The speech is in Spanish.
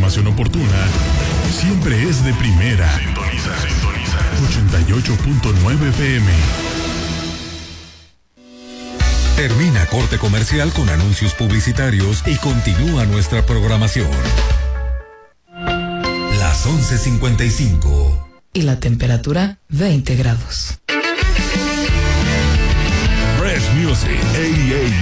información oportuna siempre es de primera. Sintoniza 88.9 FM. Termina corte comercial con anuncios publicitarios y continúa nuestra programación. Las 11:55. Y la temperatura 20 grados. Fresh Music, 88